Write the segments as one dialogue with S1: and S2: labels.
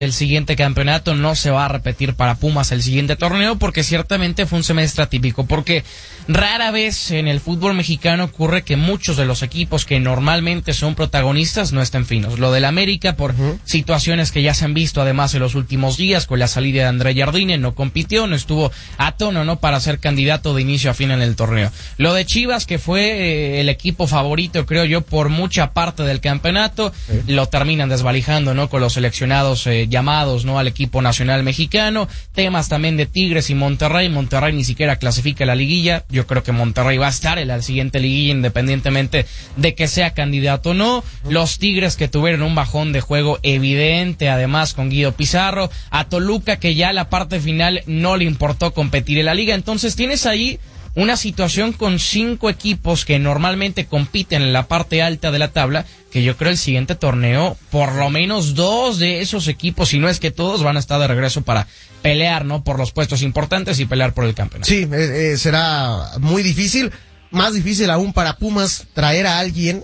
S1: El siguiente campeonato no se va a repetir para Pumas el siguiente torneo, porque ciertamente fue un semestre atípico, porque rara vez en el fútbol mexicano ocurre que muchos de los equipos que normalmente son protagonistas no estén finos. Lo del América por situaciones que ya se han visto además en los últimos días, con la salida de André Jardine, no compitió, no estuvo a tono, ¿no?, para ser candidato de inicio a fin en el torneo. Lo de Chivas, que fue el equipo favorito, creo yo, por mucha parte del campeonato, lo terminan desvalijando, ¿no?, con los seleccionados llamados, ¿no?, al equipo nacional mexicano. Temas también de Tigres y Monterrey. Monterrey ni siquiera clasifica a la liguilla. Yo creo que Monterrey va a estar en la siguiente liguilla independientemente de que sea candidato o no. Los Tigres, que tuvieron un bajón de juego evidente, además con Guido Pizarro. A Toluca, que ya la parte final no le importó competir en la liga. Entonces tienes ahí una situación con 5 equipos que normalmente compiten en la parte alta de la tabla, que yo creo el siguiente torneo, por lo menos 2 de esos equipos, si no es que todos, van a estar de regreso para pelear, ¿no?, por los puestos importantes y pelear por el campeonato.
S2: Sí, será muy difícil, más difícil aún para Pumas traer a alguien,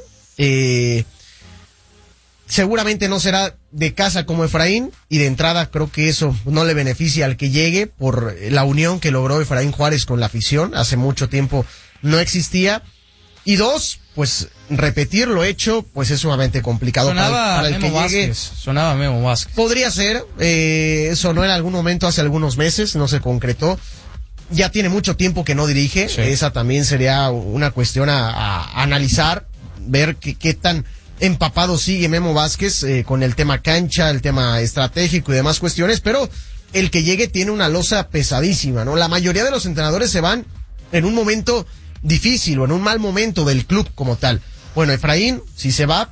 S2: seguramente no será de casa como Efraín, y de entrada creo que eso no le beneficia al que llegue por la unión que logró Efraín Juárez con la afición. Hace mucho tiempo no existía. Y 2, pues repetir lo hecho, pues es sumamente complicado.
S1: Sonaba
S2: para el que llegue.
S1: Sonaba Memo Vázquez.
S2: Podría ser, sonó en algún momento hace algunos meses, no se concretó. Ya tiene mucho tiempo que no dirige. Sí. Esa también sería una cuestión a analizar, ver qué tan empapado sigue Memo Vázquez con el tema cancha, el tema estratégico y demás cuestiones, pero el que llegue tiene una losa pesadísima, ¿no? La mayoría de los entrenadores se van en un momento difícil o en un mal momento del club como tal. Bueno, Efraín, si se va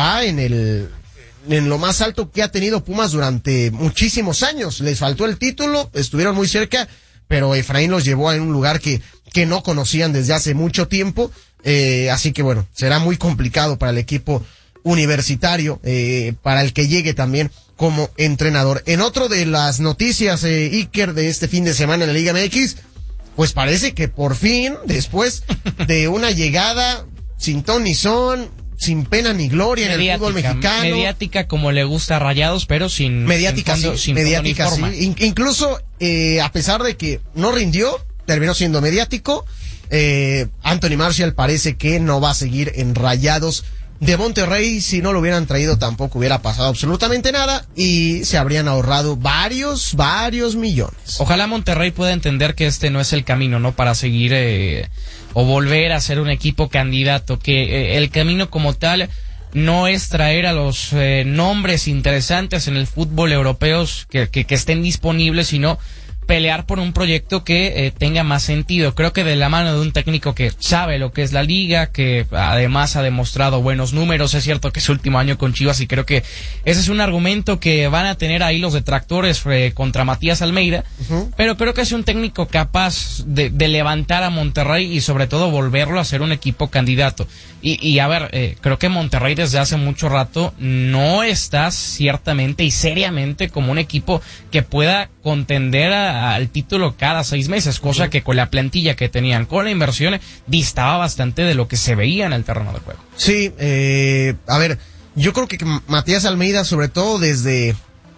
S2: en lo más alto que ha tenido Pumas durante muchísimos años. Les faltó el título, estuvieron muy cerca, pero Efraín los llevó a un lugar que no conocían desde hace mucho tiempo. Así que bueno, será muy complicado para el equipo universitario, para el que llegue también como entrenador. En otro de las noticias, Iker, de este fin de semana en la Liga MX, pues parece que por fin, después de una llegada sin ton ni son, sin pena ni gloria en el fútbol mexicano.
S1: Mediática como le gusta a Rayados, pero sin...
S2: Mediática,
S1: sin
S2: mediática, sí. Incluso, a pesar de que no rindió, terminó siendo mediático. Anthony Martial parece que no va a seguir en Rayados de Monterrey. Si no lo hubieran traído tampoco hubiera pasado absolutamente nada y se habrían ahorrado varios millones.
S1: Ojalá Monterrey pueda entender que este no es el camino, ¿no?, para seguir o volver a ser un equipo candidato, que el camino como tal no es traer a los nombres interesantes en el fútbol europeos que estén disponibles, sino pelear por un proyecto que tenga más sentido. Creo que de la mano de un técnico que sabe lo que es la liga, que además ha demostrado buenos números. Es cierto que es su último año con Chivas y creo que ese es un argumento que van a tener ahí los detractores contra Matías Almeida, pero creo que es un técnico capaz de levantar a Monterrey y sobre todo volverlo a ser un equipo candidato. Y a ver, creo que Monterrey desde hace mucho rato no está ciertamente y seriamente como un equipo que pueda contender al título cada 6 meses, cosa que con la plantilla que tenían, con la inversión, distaba bastante de lo que se veía en el terreno de juego.
S2: Sí, a ver, yo creo que Matías Almeida, sobre todo desde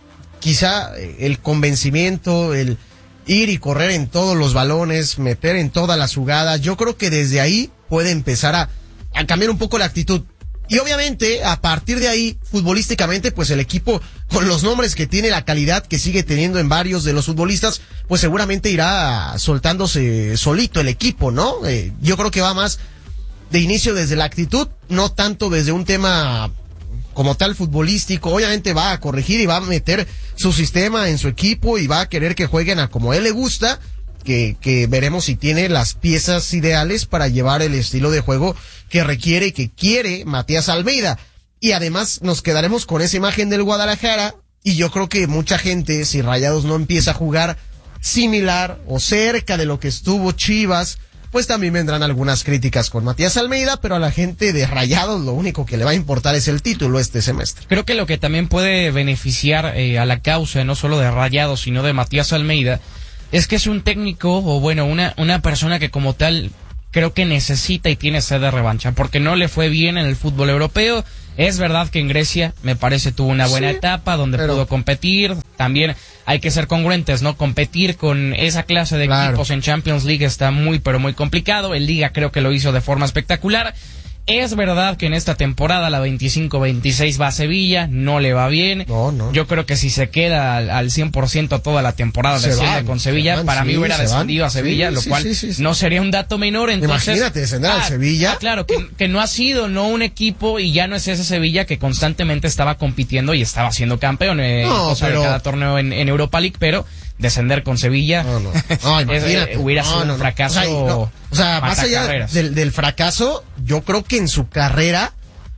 S2: quizá el convencimiento, el ir y correr en todos los balones, meter en todas las jugadas, yo creo que desde ahí puede empezar a cambiar un poco la actitud. Y obviamente, a partir de ahí, futbolísticamente, pues el equipo, con los nombres que tiene, la calidad que sigue teniendo en varios de los futbolistas, pues seguramente irá soltándose solito el equipo, ¿no? Yo creo que va más de inicio desde la actitud, no tanto desde un tema como tal futbolístico. Obviamente va a corregir y va a meter su sistema en su equipo y va a querer que jueguen a como a él le gusta, que veremos si tiene las piezas ideales para llevar el estilo de juego que requiere y que quiere Matías Almeida. Y además nos quedaremos con esa imagen del Guadalajara, y yo creo que mucha gente, si Rayados no empieza a jugar similar o cerca de lo que estuvo Chivas, pues también vendrán algunas críticas con Matías Almeida, pero a la gente de Rayados lo único que le va a importar es el título este semestre.
S1: Creo que lo que también puede beneficiar a la causa, no solo de Rayados, sino de Matías Almeida, es que es un técnico, o bueno, una persona que como tal creo que necesita y tiene sed de revancha, porque no le fue bien en el fútbol europeo. Es verdad que en Grecia, me parece, tuvo una buena etapa donde pudo competir. También hay que ser congruentes, ¿no? Competir con esa clase de equipos en Champions League está muy, pero muy complicado. En Liga creo que lo hizo de forma espectacular. Es verdad que en esta temporada, la 25-26, va a Sevilla, no le va bien.
S2: No.
S1: Yo creo que si se queda al 100% toda la temporada desciende con Sevilla, para mí hubiera descendido a Sevilla, lo cual no sería un dato menor. Entonces,
S2: imagínate descender al Sevilla.
S1: Claro, que no ha sido un equipo y ya no es ese Sevilla que constantemente estaba compitiendo y estaba siendo campeón de cada torneo en Europa League, pero descender con Sevilla hubiera sido un fracaso.
S2: O sea, más allá del fracaso, yo creo que en su carrera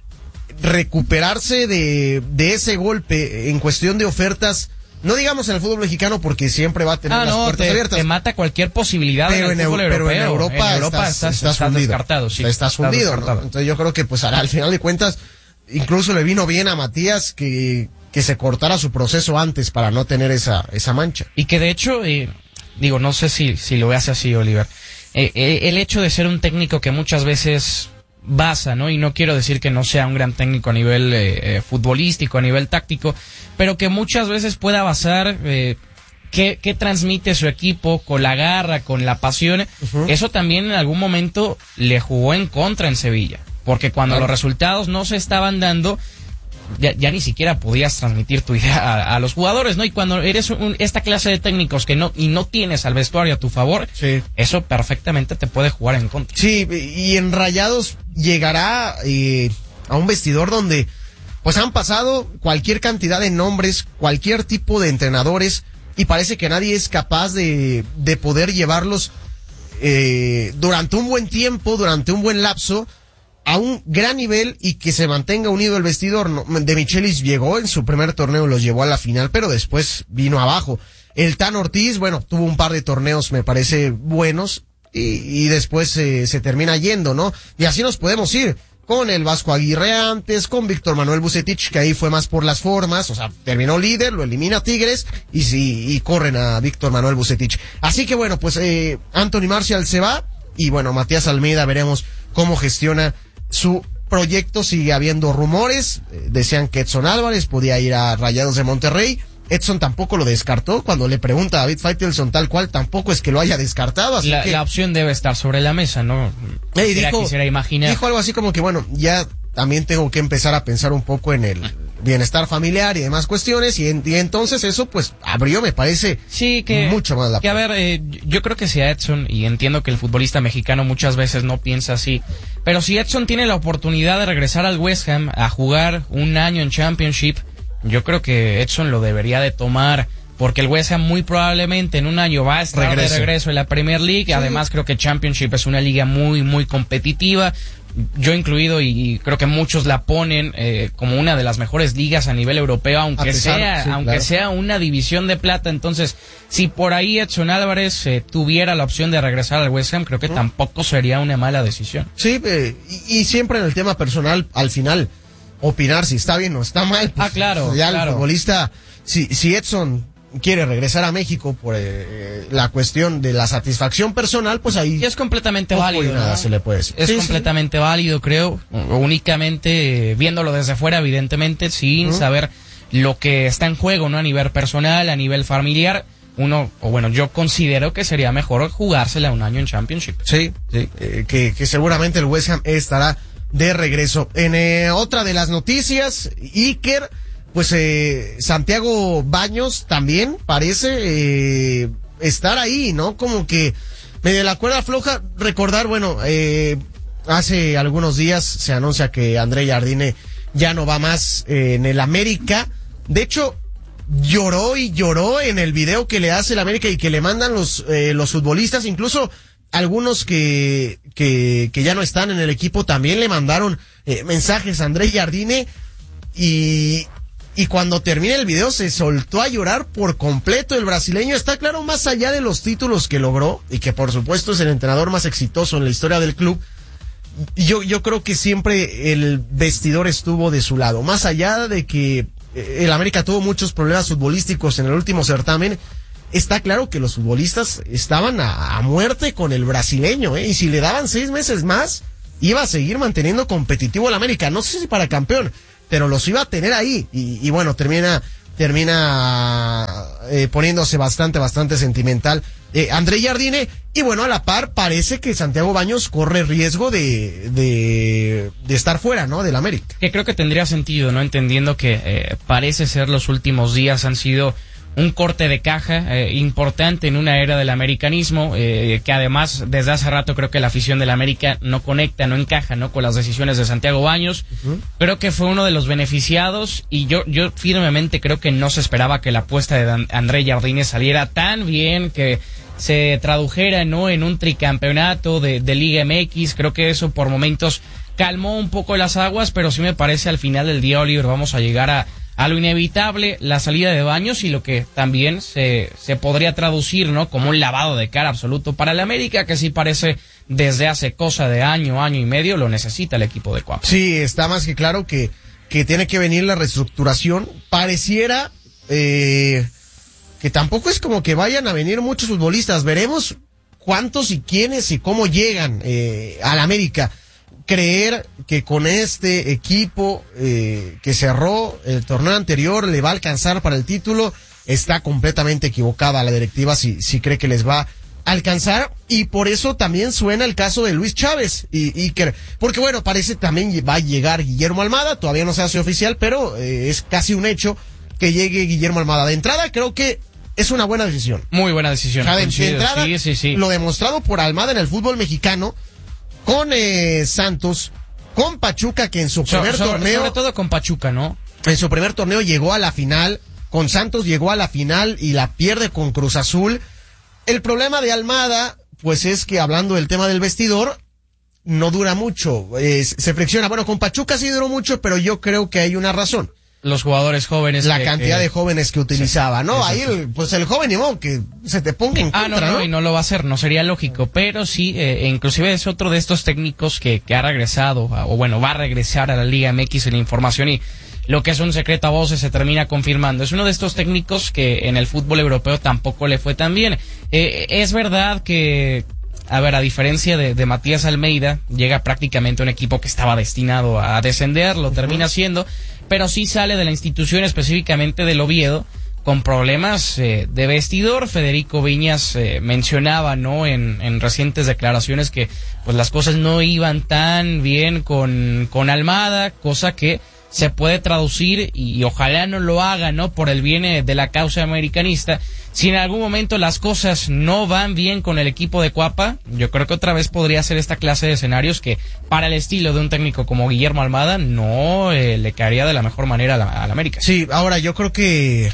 S2: recuperarse de ese golpe en cuestión de ofertas, no digamos en el fútbol mexicano porque siempre va a tener las puertas abiertas.
S1: Te mata cualquier posibilidad
S2: pero
S1: en el fútbol europeo.
S2: Pero en Europa estás
S1: descartado. Sí,
S2: estás fundido, ¿no? Entonces yo creo que pues al final de cuentas incluso le vino bien a Matías que se cortara su proceso antes para no tener esa mancha.
S1: Y que de hecho, no sé si lo veas así, Oliver, el hecho de ser un técnico que muchas veces basa, ¿no? Y no quiero decir que no sea un gran técnico a nivel futbolístico, a nivel táctico, pero que muchas veces pueda basar qué transmite su equipo con la garra, con la pasión. Eso también en algún momento le jugó en contra en Sevilla, porque cuando los resultados no se estaban dando, ya ni siquiera podías transmitir tu idea a los jugadores, ¿no? Y cuando eres esta clase de técnicos que no tienes al vestuario a tu favor, eso perfectamente te puede jugar en contra.
S2: Sí, y en Rayados llegará a un vestidor donde pues han pasado cualquier cantidad de nombres, cualquier tipo de entrenadores, y parece que nadie es capaz de poder llevarlos durante un buen tiempo, durante un buen lapso, a un gran nivel y que se mantenga unido el vestidor. De Michelis llegó en su primer torneo, los llevó a la final, pero después vino abajo. El Tan Ortiz, tuvo un par de torneos, me parece, buenos, y después se termina yendo, ¿no? Y así nos podemos ir con el Vasco Aguirre antes, con Víctor Manuel Vucetich, que ahí fue más por las formas, o sea, terminó líder, lo elimina Tigres, y corren a Víctor Manuel Vucetich. Así que pues Anthony Martial se va, y Matías Almeida veremos cómo gestiona su proyecto. Sigue habiendo rumores, decían que Edson Álvarez podía ir a Rayados de Monterrey. Edson tampoco lo descartó. Cuando le pregunta a David Faitelson tal cual, tampoco es que lo haya descartado. Así que
S1: la opción debe estar sobre la mesa, ¿no? Quisiera imaginar.
S2: Dijo algo así como que ya también tengo que empezar a pensar un poco en el bienestar familiar y demás cuestiones, y entonces eso pues abrió, me parece, mucho más la puerta.
S1: A ver, yo creo que si a Edson, y entiendo que el futbolista mexicano muchas veces no piensa así, pero si Edson tiene la oportunidad de regresar al West Ham a jugar un año en Championship, yo creo que Edson lo debería de tomar, porque el West Ham muy probablemente en un año va a estar de regreso en la Premier League. Además creo que Championship es una liga muy, muy competitiva, yo incluido, y creo que muchos la ponen como una de las mejores ligas a nivel europeo, aunque sea una división de plata. Entonces, si por ahí Edson Álvarez tuviera la opción de regresar al West Ham, creo que tampoco sería una mala decisión.
S2: Sí, y siempre en el tema personal, al final, opinar si está bien o está mal. Pues,
S1: claro.
S2: El futbolista, si Edson quiere regresar a México por la cuestión de la satisfacción personal, pues ahí...
S1: Y es completamente válido,
S2: ¿no? Se le puede decir.
S1: Es completamente válido, creo, únicamente viéndolo desde fuera, evidentemente, sin saber lo que está en juego, ¿no? A nivel personal, a nivel familiar, yo considero que sería mejor jugársela un año en Championship.
S2: Sí, que seguramente el West Ham estará de regreso. En otra de las noticias, Iker... Pues Santiago Baños también parece estar ahí, ¿no? Como que medio la cuerda floja. Recordar, hace algunos días se anuncia que André Jardine ya no va más en el América. De hecho, lloró en el video que le hace el América y que le mandan los futbolistas, incluso algunos que ya no están en el equipo también le mandaron mensajes a André Jardine, y cuando termina el video se soltó a llorar por completo. El brasileño, está claro, más allá de los títulos que logró, y que por supuesto es el entrenador más exitoso en la historia del club, yo creo que siempre el vestidor estuvo de su lado. Más allá de que el América tuvo muchos problemas futbolísticos en el último certamen, está claro que los futbolistas estaban a muerte con el brasileño, y si le daban 6 meses más, iba a seguir manteniendo competitivo al América, no sé si para campeón, pero los iba a tener ahí, y bueno, termina poniéndose bastante sentimental André Jardine, y bueno, a la par parece que Santiago Baños corre riesgo de estar fuera, ¿no?, del América.
S1: Que creo que tendría sentido, ¿no?, entendiendo que parece ser los últimos días han sido un corte de caja importante en una era del americanismo, que además desde hace rato creo que la afición del América no conecta, no encaja, ¿no?, con las decisiones de Santiago Baños. Creo que fue uno de los beneficiados, y yo firmemente creo que no se esperaba que la apuesta de André Jardine saliera tan bien, que se tradujera, ¿no?, en un tricampeonato de Liga MX. Creo que eso por momentos calmó un poco las aguas, pero sí me parece al final del día, Oliver, vamos a llegar a lo inevitable, la salida de Baños, y lo que también se podría traducir, ¿no?, como un lavado de cara absoluto para el América, que sí parece desde hace cosa de año y medio lo necesita el equipo de Cuapa.
S2: Sí, está más que claro que tiene que venir la reestructuración. Pareciera que tampoco es como que vayan a venir muchos futbolistas. Veremos cuántos y quiénes y cómo llegan al América. Creer que con este equipo que cerró el torneo anterior le va a alcanzar para el título, está completamente equivocada la directiva si cree que les va a alcanzar, y por eso también suena el caso de Luis Chávez, porque bueno, parece también va a llegar Guillermo Almada, todavía no se hace oficial, pero es casi un hecho que llegue Guillermo Almada. De entrada creo que es una buena decisión.
S1: Muy buena decisión.
S2: O sea, de entrada,
S1: sí.
S2: Lo demostrado por Almada en el fútbol mexicano, con Santos, con Pachuca, que en su primer torneo...
S1: Sobre todo con Pachuca, ¿no?
S2: En su primer torneo llegó a la final, con Santos llegó a la final y la pierde con Cruz Azul. El problema de Almada, pues es que, hablando del tema del vestidor, no dura mucho, se flexiona. Bueno, con Pachuca sí duró mucho, pero yo creo que hay una razón.
S1: Los jugadores jóvenes.
S2: La cantidad de jóvenes que utilizaba, ¿no?
S1: Sí,
S2: Ahí, pues el joven, ni modo que se te ponga en contra,
S1: no, y no lo va a hacer, no sería lógico, pero sí, inclusive es otro de estos técnicos que ha regresado, o bueno, va a regresar a la Liga MX en la información, y lo que es un secreto a voces se termina confirmando. Es uno de estos técnicos que en el fútbol europeo tampoco le fue tan bien. Es verdad que, a ver, a diferencia de Matías Almeida, llega prácticamente un equipo que estaba destinado a descender, lo termina haciendo, pero sí sale de la institución, específicamente del Oviedo, con problemas de vestidor. Federico Viñas mencionaba, ¿no?, en recientes declaraciones que pues las cosas no iban tan bien con Almada, cosa que se puede traducir, y ojalá no lo haga, ¿no?, por el bien de la causa americanista. Si en algún momento las cosas no van bien con el equipo de Cuapa, yo creo que otra vez podría ser esta clase de escenarios que, para el estilo de un técnico como Guillermo Almada, no le caería de la mejor manera a la América.
S2: Sí, ahora yo creo que,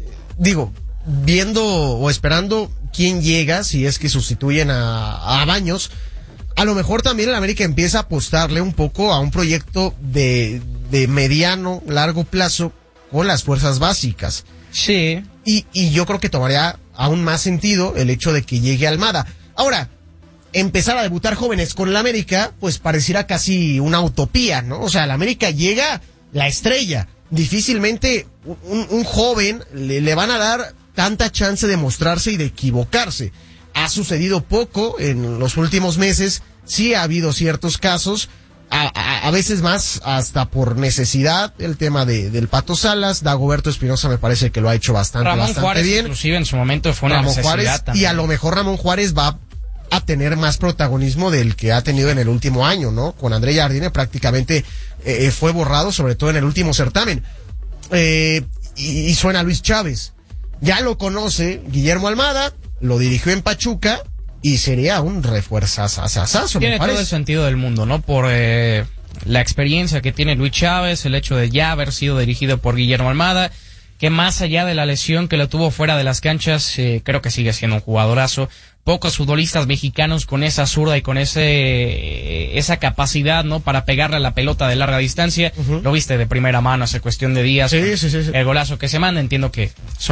S2: viendo o esperando quién llega, si es que sustituyen a Baños, a lo mejor también el América empieza a apostarle un poco a un proyecto de mediano, largo plazo con las fuerzas básicas.
S1: Sí.
S2: Y yo creo que tomaría aún más sentido el hecho de que llegue Almada. Ahora, empezar a debutar jóvenes con el América, pues pareciera casi una utopía, ¿no? O sea, al América llega la estrella. Difícilmente un joven le van a dar tanta chance de mostrarse y de equivocarse. Ha sucedido poco en los últimos meses, sí ha habido ciertos casos, a veces más hasta por necesidad, el tema del Pato Salas. Dagoberto Espinosa me parece que lo ha hecho bastante
S1: Juárez,
S2: bien.
S1: Inclusive en su momento fue una
S2: Ramón
S1: necesidad
S2: Juárez,
S1: también.
S2: y a lo mejor Ramón Juárez va a tener más protagonismo del que ha tenido en el último año, ¿no? Con André Jardine prácticamente fue borrado, sobre todo en el último certamen. Y suena Luis Chávez. Ya lo conoce Guillermo Almada, lo dirigió en Pachuca, y sería un refuerzazazazo.
S1: Tiene todo el sentido del mundo, ¿no? Por la experiencia que tiene Luis Chávez, el hecho de ya haber sido dirigido por Guillermo Almada, que más allá de la lesión que lo tuvo fuera de las canchas, creo que sigue siendo un jugadorazo. Pocos futbolistas mexicanos con esa zurda y con esa capacidad, ¿no?, para pegarle a la pelota de larga distancia. Lo viste de primera mano hace cuestión de días.
S2: Sí.
S1: El golazo que se manda, entiendo que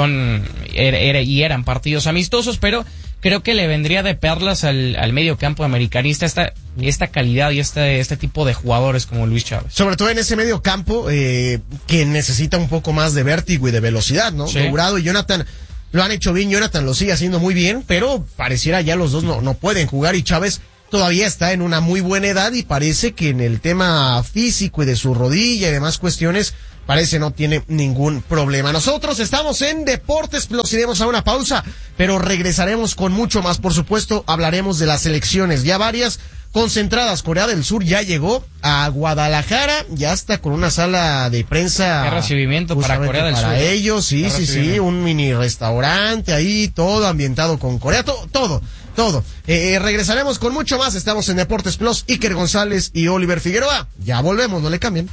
S1: eran partidos amistosos, pero creo que le vendría de perlas al medio campo americanista esta calidad y este tipo de jugadores como Luis Chávez.
S2: Sobre todo en ese medio campo que necesita un poco más de vértigo y de velocidad, ¿no?
S1: Sí.
S2: Dourado y Jonathan lo han hecho bien, Jonathan lo sigue haciendo muy bien, pero pareciera ya los dos no pueden jugar, y Chávez todavía está en una muy buena edad y parece que en el tema físico y de su rodilla y demás cuestiones parece no tiene ningún problema. Nosotros estamos en Deportes Plus, iremos a una pausa, pero regresaremos con mucho más. Por supuesto, hablaremos de las selecciones, ya varias concentradas. Corea del Sur ya llegó a Guadalajara, ya está con una sala de prensa.
S1: Qué recibimiento para Corea del Sur.
S2: Para ellos, sí, un mini restaurante ahí, todo ambientado con Corea, todo. Regresaremos con mucho más. Estamos en Deportes Plus, Iker González y Oliver Figueroa. Ya volvemos, no le cambien.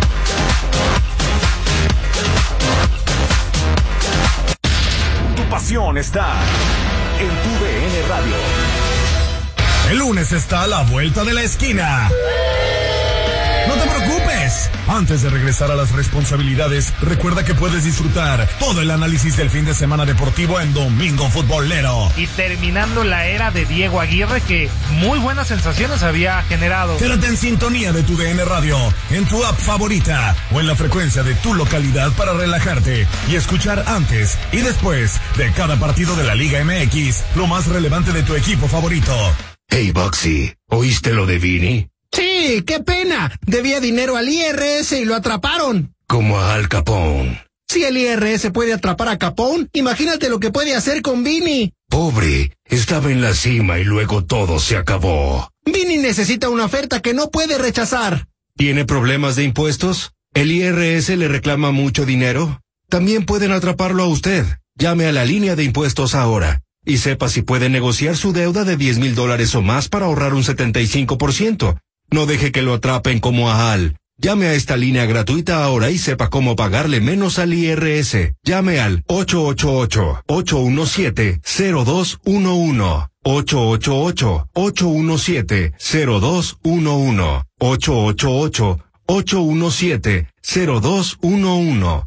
S3: Tu pasión está en tu DN Radio.
S4: El lunes está a la vuelta de la esquina. No te preocupes. Antes de regresar a las responsabilidades, recuerda que puedes disfrutar todo el análisis del fin de semana deportivo en Domingo Futbolero.
S5: Y terminando la era de Diego Aguirre, que muy buenas sensaciones había generado.
S4: Quédate en sintonía de tu DN Radio, en tu app favorita o en la frecuencia de tu localidad para relajarte y escuchar antes y después de cada partido de la Liga MX lo más relevante de tu equipo favorito.
S6: Hey, Bugsy, ¿oíste lo de Vini?
S7: Sí, qué pena. Debía dinero al IRS y lo atraparon.
S6: Como a Al Capone.
S7: Si el IRS puede atrapar a Capone, imagínate lo que puede hacer con Vini.
S6: Pobre, estaba en la cima y luego todo se acabó.
S7: Vini necesita una oferta que no puede rechazar.
S6: ¿Tiene problemas de impuestos? ¿El IRS le reclama mucho dinero? También pueden atraparlo a usted. Llame a la línea de impuestos ahora y sepa si puede negociar su deuda de $10,000 o más para ahorrar un 75%. No deje que lo atrapen como a Al. Llame a esta línea gratuita ahora y sepa cómo pagarle menos al IRS. Llame al 888-817-0211. 888-817-0211. 888-817-0211.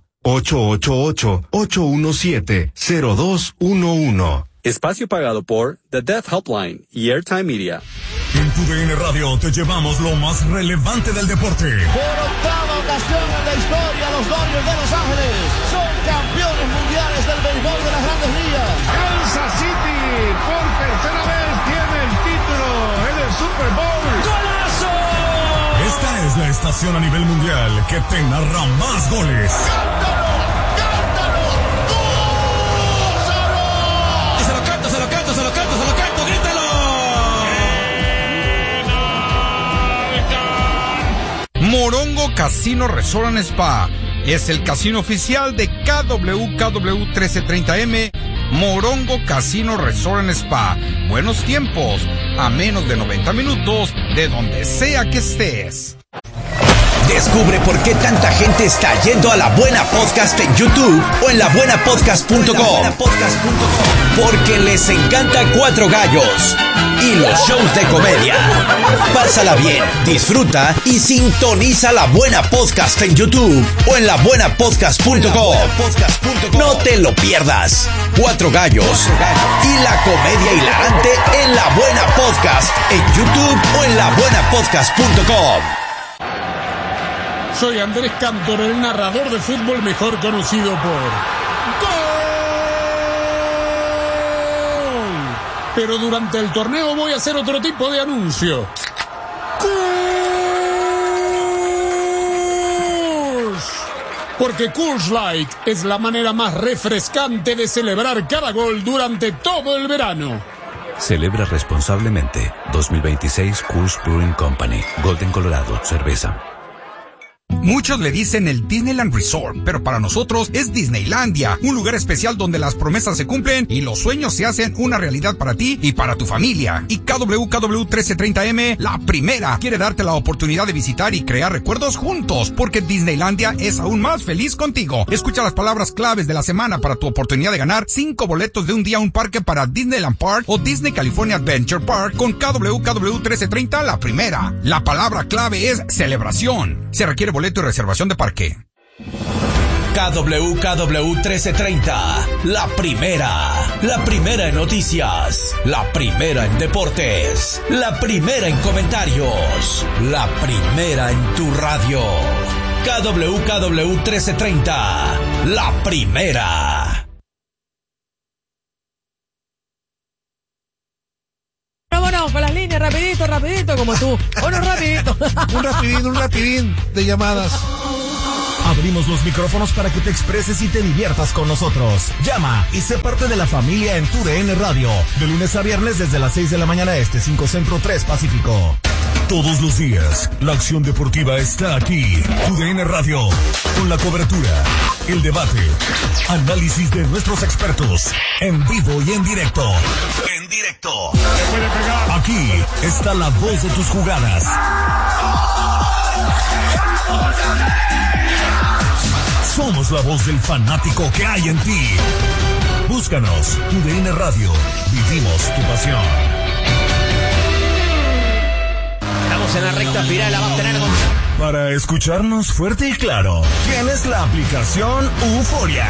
S6: 888-817-0211.
S8: Espacio pagado por The Deaf Helpline y Airtime Media.
S4: En tu DN Radio te llevamos lo más relevante del deporte.
S9: Por octava ocasión en la historia, los Dodgers de Los Ángeles son campeones mundiales del béisbol de las Grandes Ligas.
S10: Kansas City por tercera vez tiene el título en el Super Bowl.
S9: ¡Golazo!
S4: Esta es la estación a nivel mundial que te narra más goles.
S11: Morongo Casino Resort and Spa es el casino oficial de KWKW 1330M. Morongo Casino Resort and Spa. Buenos tiempos, a menos de 90 minutos de donde sea que estés.
S12: Descubre por qué tanta gente está yendo a La Buena Podcast en YouTube o en labuenapodcast.com. Porque les encanta Cuatro Gallos y los shows de comedia. Pásala bien, disfruta y sintoniza La Buena Podcast en YouTube o en labuenapodcast.com. No te lo pierdas. Cuatro Gallos y la comedia hilarante en La Buena Podcast en YouTube o en labuenapodcast.com.
S13: Soy Andrés Cantor, el narrador de fútbol mejor conocido por ¡Gol! Pero durante el torneo voy a hacer otro tipo de anuncio. ¡Coors! Porque Coors Light es la manera más refrescante de celebrar cada gol durante todo el verano.
S14: Celebra responsablemente. 2026 Coors Brewing Company. Golden, Colorado. Cerveza.
S11: Muchos le dicen el Disneyland Resort, pero para nosotros es Disneylandia, un lugar especial donde las promesas se cumplen y los sueños se hacen una realidad para ti y para tu familia. Y KWKW 1330M, la primera, quiere darte la oportunidad de visitar y crear recuerdos juntos, porque Disneylandia es aún más feliz contigo. Escucha las palabras claves de la semana para tu oportunidad de ganar 5 boletos de un día a un parque para Disneyland Park o Disney California Adventure Park con KWKW 1330, la primera. La palabra clave es celebración. Se requiere boleto y reservación de parque.
S12: KWKW 1330, la primera en noticias, la primera en deportes, la primera en comentarios, la primera en tu radio. KWKW 1330, la primera.
S15: rapidito, como tú. Uno rapidito.
S16: un rapidín de llamadas. Abrimos los micrófonos para que te expreses y te diviertas con nosotros. Llama y sé parte de la familia en TUDN Radio. De lunes a viernes desde las 6 de la mañana 5 Centro, 3 Pacífico. Todos los días, la acción deportiva está aquí. TUDN Radio, con la cobertura, el debate, análisis de nuestros expertos, en vivo y en directo. Aquí está la voz de tus jugadas. Somos la voz del fanático que hay en ti. Búscanos, TUDN Radio. Vivimos tu pasión.
S12: Estamos en la recta final, la va a tener
S16: Para escucharnos fuerte y claro, tienes la aplicación Euforia.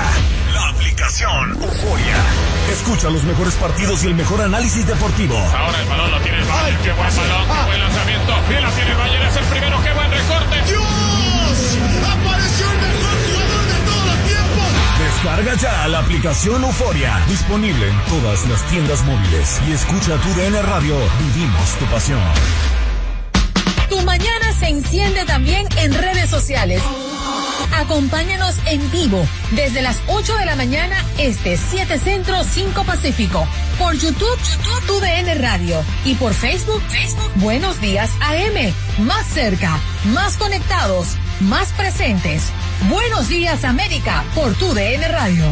S16: Escucha los mejores partidos y el mejor análisis deportivo.
S17: Ahora el balón lo tiene el Bayern. Qué buen balón, qué buen lanzamiento. Bien la tiene el Bayern, es el primero. Qué buen recorte.
S13: ¡Dios! ¡Apareció el mejor jugador de todos los tiempos!
S16: Descarga ya la aplicación Euforia. Disponible en todas las tiendas móviles. Y escucha TUDN Radio. Vivimos tu pasión.
S18: Tu mañana se enciende también en redes sociales. Acompáñanos en vivo desde las 8 de la mañana 7 Centro, 5 Pacífico. Por YouTube, TUDN Radio. Y por Facebook, Buenos Días AM. Más cerca, más conectados, más presentes. Buenos Días América por TUDN Radio.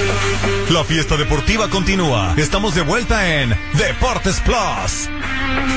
S19: La fiesta deportiva continúa. Estamos de vuelta en Deportes Plus.